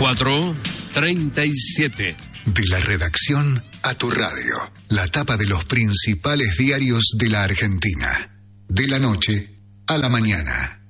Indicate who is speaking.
Speaker 1: 4:37.
Speaker 2: De la redacción a tu radio. La tapa de los principales diarios de la Argentina. De la noche a la mañana.